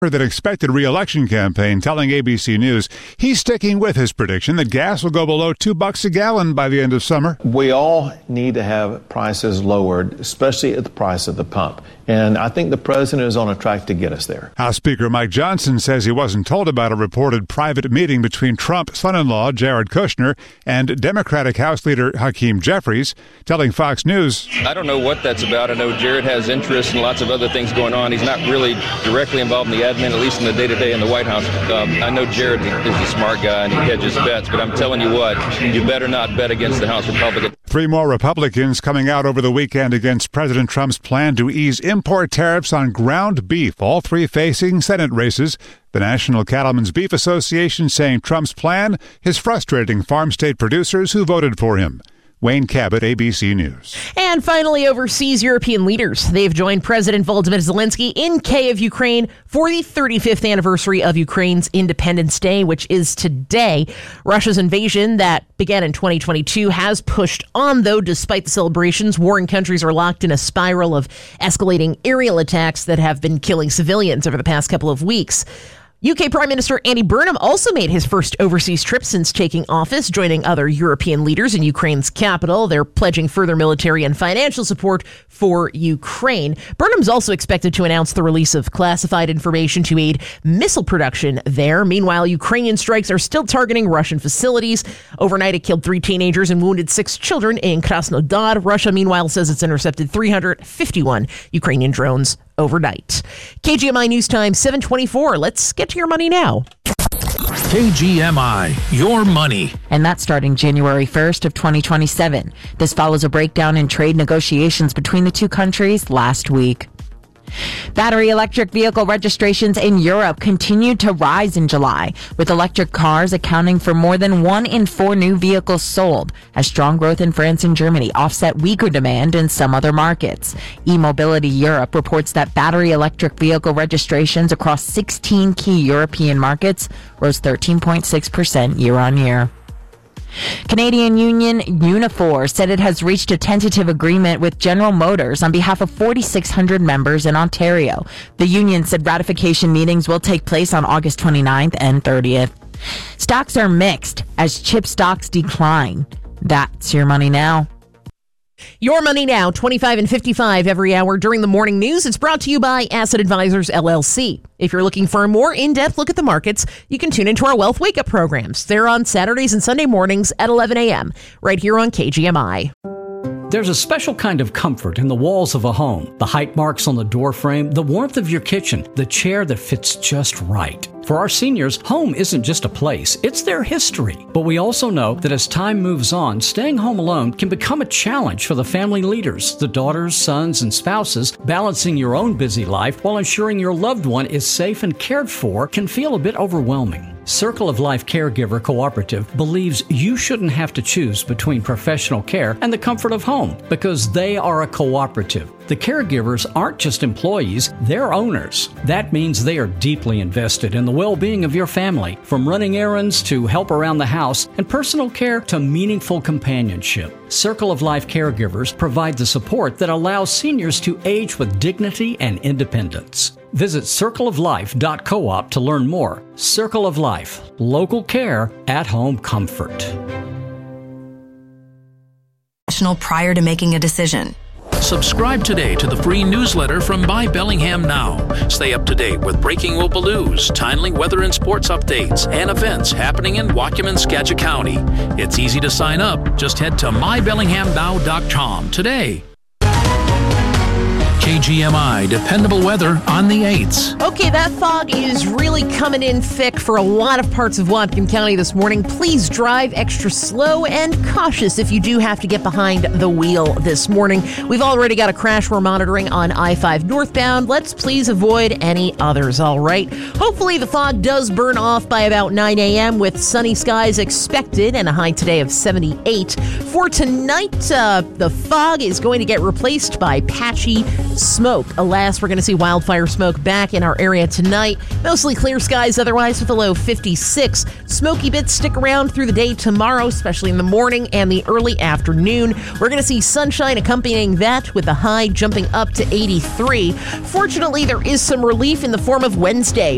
than expected re-election campaign, telling ABC News he's sticking with his prediction that gas will go below $2 a gallon by the end of summer. We all need to have prices lowered, especially at the price of the pump. And I think the president is on a track to get us there. House Speaker Mike Johnson says he wasn't told about a reported private meeting between Trump's son-in-law, Jared Kushner, and Democratic House Leader Hakeem Jeffries, telling Fox News, I don't know what that's about. I know Jared has interest in lots of other things going on. He's not really directly involved in the admin, at least in the day-to-day in the White House. I know Jared is a smart guy and he hedges bets, but I'm telling you what, you better not bet against the House Republicans. 3 more Republicans coming out over the weekend against President Trump's plan to ease import tariffs on ground beef, all 3 facing Senate races. The National Cattlemen's Beef Association saying Trump's plan is frustrating farm state producers who voted for him. Wayne Cabot, ABC News. And finally, overseas European leaders. They've joined President Volodymyr Zelensky in Kyiv, Ukraine, for the 35th anniversary of Ukraine's Independence Day, which is today. Russia's invasion that began in 2022 has pushed on, though. Despite the celebrations, warring countries are locked in a spiral of escalating aerial attacks that have been killing civilians over the past couple of weeks. UK Prime Minister Andy Burnham also made his first overseas trip since taking office, joining other European leaders in Ukraine's capital. They're pledging further military and financial support for Ukraine. Burnham's also expected to announce the release of classified information to aid missile production there. Meanwhile, Ukrainian strikes are still targeting Russian facilities. Overnight, it killed 3 teenagers and wounded 6 children in Krasnodar. Russia, meanwhile, says it's intercepted 351 Ukrainian drones overnight. KGMI News Time, 7:24. Let's get to your money now. KGMI, your money. And that's starting January 1st of 2027. This follows a breakdown in trade negotiations between the two countries last week. Battery electric vehicle registrations in Europe continued to rise in July, with electric cars accounting for more than 1 in 4 new vehicles sold, as strong growth in France and Germany offset weaker demand in some other markets. eMobility Europe reports that battery electric vehicle registrations across 16 key European markets rose 13.6% year on year. Canadian union Unifor said it has reached a tentative agreement with General Motors on behalf of 4,600 members in Ontario. The union said ratification meetings will take place on August 29th and 30th. Stocks are mixed as chip stocks decline. That's your money now. Your Money Now, 25 and 55 every hour during the morning news. It's brought to you by Asset Advisors, LLC. If you're looking for a more in-depth look at the markets, you can tune into our Wealth Wake-Up programs. They're on Saturdays and Sunday mornings at 11 a.m. right here on KGMI. There's a special kind of comfort in the walls of a home. The height marks on the door frame, the warmth of your kitchen, the chair that fits just right. For our seniors, home isn't just a place, it's their history. But we also know that as time moves on, staying home alone can become a challenge for the family leaders, the daughters, sons, and spouses. Balancing your own busy life while ensuring your loved one is safe and cared for can feel a bit overwhelming. Circle of Life Caregiver Cooperative believes you shouldn't have to choose between professional care and the comfort of home because they are a cooperative. The caregivers aren't just employees, they're owners. That means they are deeply invested in the well-being of your family, from running errands to help around the house and personal care to meaningful companionship. Circle of Life Caregivers provide the support that allows seniors to age with dignity and independence. Visit circleoflife.coop to learn more. Circle of Life, local care, at-home comfort. Prior to making a decision. Subscribe today to the free newsletter from Buy Bellingham Now. Stay up to date with breaking local news, timely weather and sports updates, and events happening in Waukegan, Skagit County. It's easy to sign up. Just head to mybellinghamnow.com today. KGMI, dependable weather on the 8s. Okay, that fog is really coming in thick for a lot of parts of Waukegan County this morning. Please drive extra slow and cautious if you do have to get behind the wheel this morning. We've already got a crash we're monitoring on I-5 northbound. Let's please avoid any others, all right? Hopefully the fog does burn off by about 9 a.m. with sunny skies expected and a high today of 78. For tonight, the fog is going to get replaced by patchy smoke. Alas, we're going to see wildfire smoke back in our area tonight. Mostly clear skies otherwise with a low 56. Smoky bits stick around through the day tomorrow, especially in the morning and the early afternoon. We're going to see sunshine accompanying that with the high jumping up to 83. Fortunately, there is some relief in the form of Wednesday.